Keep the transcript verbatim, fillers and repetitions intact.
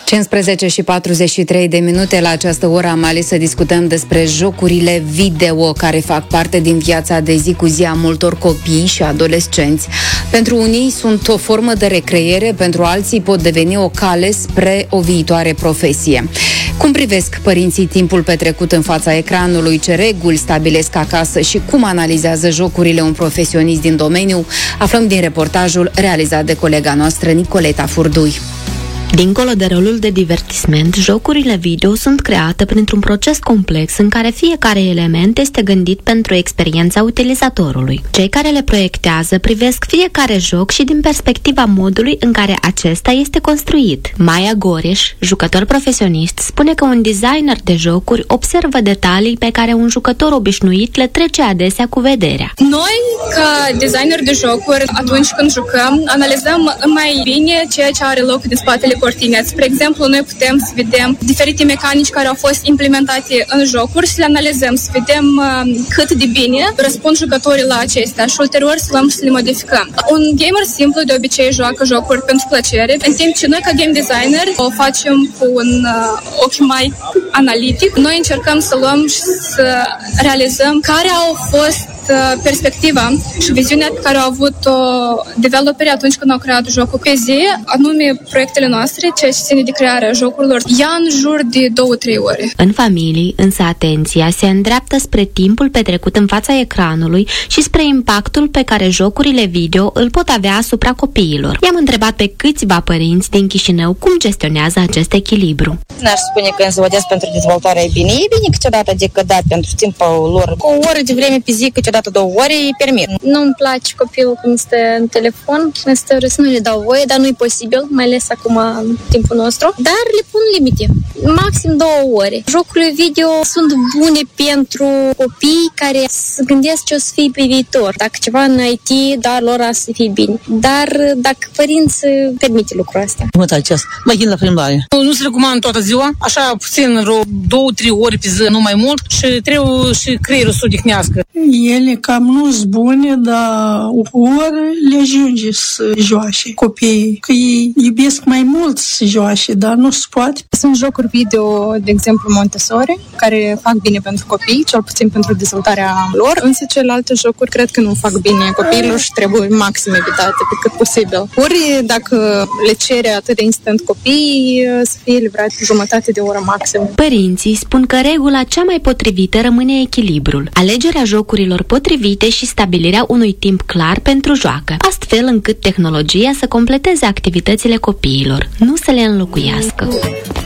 cincisprezece și patruzeci și trei de minute. La această oră am ales să discutăm despre jocurile video care fac parte din viața de zi cu zi a multor copii și adolescenți. Pentru unii sunt o formă de recreere, pentru alții pot deveni o cale spre o viitoare profesie. Cum privesc părinții timpul petrecut în fața ecranului, ce reguli stabilesc acasă și cum analizează jocurile un profesionist din domeniu, aflăm din reportajul realizat de colega noastră Nicoleta Furdui. Dincolo de rolul de divertisment, jocurile video sunt create printr-un proces complex în care fiecare element este gândit pentru experiența utilizatorului. Cei care le proiectează privesc fiecare joc și din perspectiva modului în care acesta este construit. Maia Goreș, jucător profesionist, spune că un designer de jocuri observă detalii pe care un jucător obișnuit le trece adesea cu vederea. Noi, ca designer de jocuri, atunci când jucăm, analizăm mai bine ceea ce are loc din spatele cortinei. Spre exemplu, noi putem să vedem diferite mecanici care au fost implementate în jocuri, să le analizăm, să vedem uh, cât de bine răspund jucătorii la acestea și ulterior să luăm și să le modificăm. Un gamer simplu de obicei joacă jocuri pentru plăcere, în timp ce noi ca game designer o facem cu un uh, ochi mai analitic. Noi încercăm să luăm și să realizăm care au fost perspectiva și viziunea pe care au avut-o developerii atunci când au creat jocul. Pe zi, anume proiectele noastre, ceea ce ține de crearea jocurilor, ia în jur de două-trei ore. În familii, însă, atenția se îndreaptă spre timpul petrecut în fața ecranului și spre impactul pe care jocurile video îl pot avea asupra copiilor. I-am întrebat pe câțiva părinți din Chișinău cum gestionează acest echilibru. N-aș spune că înzăvădesc pentru dezvoltarea e bine. E bine câteodată decât da pentru timpul lor. Cu o oră de vreme pe zi, câteodată două ore, îi permit. Nu-mi place copilul când stă în telefon, când stă râs, nu le dau voie, dar nu e posibil, mai ales acum în timpul nostru, dar le pun limite. Maxim două ore. Jocurile video sunt bune pentru copii care se gândesc ce o să fie pe viitor. Dacă ceva în I T, da, lor a să fie bine. Dar dacă părinți permite lucrul ăsta. Mă acest, mă gând la plimbare. Nu se recomand toată ziua, așa puțin, vreo două, trei ore pe zi, nu mai mult, și trebuie și creierul să odihnească. Ele cam nu sunt bune, dar ori le ajunge să joace copiii, că ei iubesc mai mult să joace, dar nu se poate. Sunt jocuri video, de exemplu Montessori, care fac bine pentru copii, cel puțin pentru dezvoltarea lor, însă celelalte jocuri cred că nu fac bine copiilor și trebuie maxim evitate pe cât posibil. Ori dacă le cere atât de instant copiii, să fie livrat jumătate de oră maxim. Părinții spun că regula cea mai potrivită rămâne echilibrul. Alegerea jocurilor potrivite și stabilirea unui timp clar pentru joacă, astfel încât tehnologia să completeze activitățile copiilor, nu să le înlocuiască.